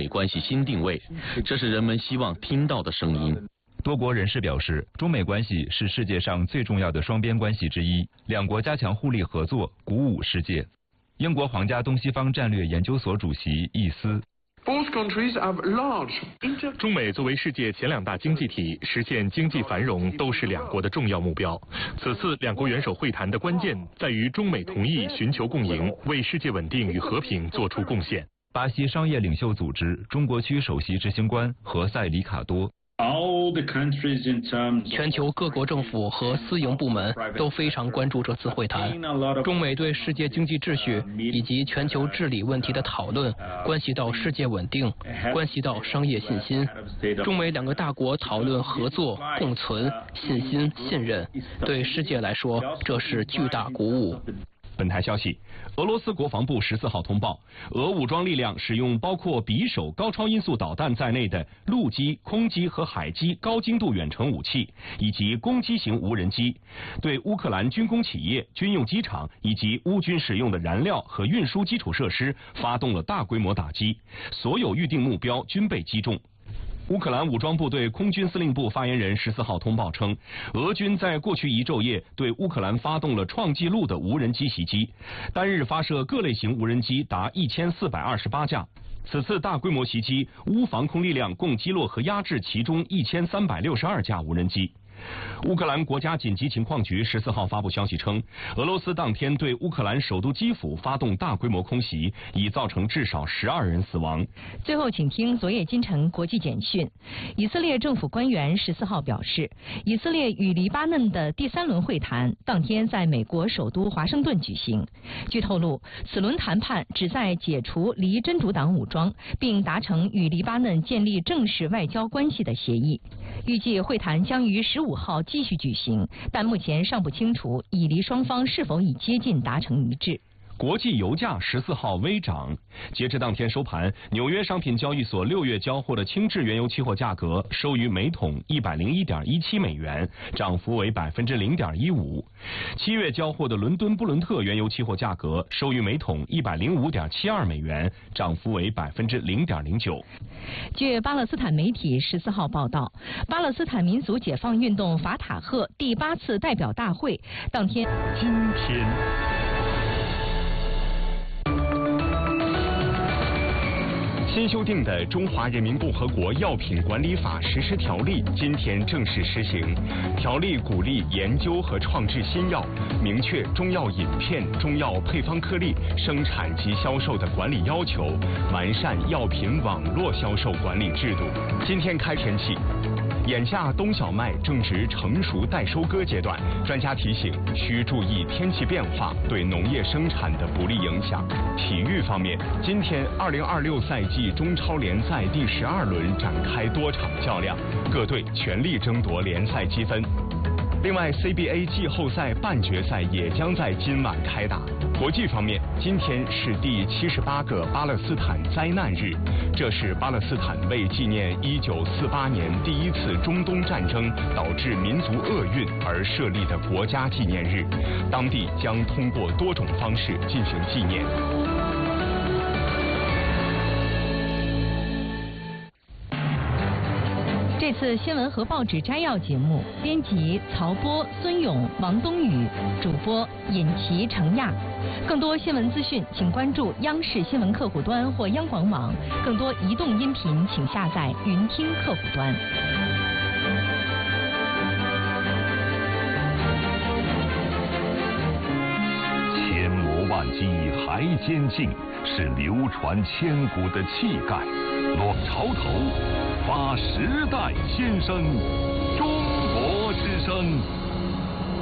关系新定位，这是人们希望听到的声音。 多国人士表示，中美关系是世界上最重要的双边关系之一，两国加强互利合作，鼓舞世界。英国皇家东西方战略研究所主席易斯。 中美作为世界前2大经济体，实现经济繁荣都是两国的重要目标。此次两国元首会谈的关键在于中美同意寻求共赢，为世界稳定与和平做出贡献。 巴西商业领袖组织中国区首席执行官何塞里卡多。 全球各国政府和私营部门都非常关注这次会谈。中美对世界经济秩序以及全球治理问题的讨论，关系到世界稳定，关系到商业信心。中美两个大国讨论合作、共存、信心、信任，对世界来说，这是巨大鼓舞。 本台消息，俄罗斯国防部14号通报，俄武装力量使用包括匕首高超音速导弹在内的陆基、空基和海基高精度远程武器，以及攻击型无人机，对乌克兰军工企业、军用机场以及乌军使用的燃料和运输基础设施发动了大规模打击，所有预定目标均被击中。乌克兰武装部队空军司令部发言人14号通报称，俄军在过去1昼夜对乌克兰发动了创纪录的无人机袭击，单日发射各类型无人机达1428架。此次大规模袭击，乌防空力量共击落和压制其中1362架无人机。乌克兰国家紧急情况局14号发布消息称，俄罗斯当天对乌克兰首都基辅发动大规模空袭，已造成至少12人死亡。 最后，请听昨夜今晨国际简讯。以色列政府官员14号表示，以色列与黎巴嫩的第3轮会谈当天在美国首都华盛顿举行。据透露，此轮谈判旨在解除黎真主党武装，并达成与黎巴嫩建立正式外交关系的协议。预计会谈将于15号继续举行，但目前尚不清楚以黎双方是否已接近达成一致。 国际油价14号微涨，截至当天收盘，纽约商品交易所6月交货的轻质原油期货价格收于每桶101.17美元，涨幅为0.15%。7月交货的伦敦布伦特原油期货价格收于每桶105.72美元，涨幅为0.09%。 据巴勒斯坦媒体14号报道，巴勒斯坦民族解放运动法塔赫第8次代表大会当天， 新修订的《中华人民共和国药品管理法实施条例》今天正式施行。条例鼓励研究和创制新药，明确中药饮片、中药配方颗粒生产及销售的管理要求，完善药品网络销售管理制度。今天开天气。眼下冬小麦正值成熟待收割阶段，专家提醒需注意天气变化对农业生产的不利影响。体育方面，今天2026赛季中超联赛第12轮展开多场较量，各队全力争夺联赛积分。另外 ，CBA 季后赛半决赛也将在今晚开打。国际方面，今天是第78个巴勒斯坦灾难日，这是巴勒斯坦为纪念1948年第1次中东战争导致民族厄运而设立的国家纪念日，当地将通过多种方式进行纪念。 这次新闻和报纸摘要节目，编辑曹波、孙勇、王冬雨，主播尹琪、程亚。更多新闻资讯，请关注央视新闻客户端或央广网。更多移动音频，请下载云听客户端。 千磨万击还坚劲，是流传千古的气概。落潮头，发时代心声，中国之声。